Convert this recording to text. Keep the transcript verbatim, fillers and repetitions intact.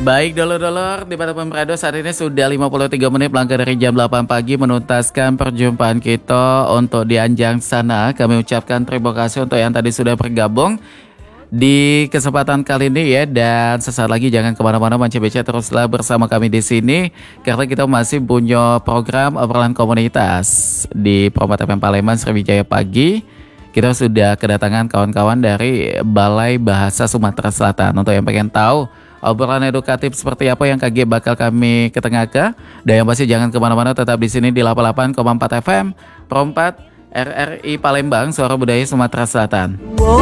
Baik dulur-dulur, di Pada Pemberado saat ini sudah lima puluh tiga menit melangkah dari jam delapan pagi menuntaskan perjumpaan kita untuk di Anjang sana. Kami ucapkan terima kasih untuk yang tadi sudah bergabung di kesempatan kali ini ya, dan sesaat lagi jangan kemana-mana, Manca Beca teruslah bersama kami di sini karena kita masih punya program obrolan komunitas di Promat F M Palembang Sriwijaya Pagi. Kita sudah kedatangan kawan-kawan dari Balai Bahasa Sumatera Selatan. Untuk yang pengen tahu obrolan edukatif seperti apa yang K G bakal kami ketengahkan, dan yang pasti jangan kemana-mana, tetap di sini di delapan puluh delapan koma empat F M Pro empat R R I Palembang, Suara Budaya Sumatera Selatan. Wow.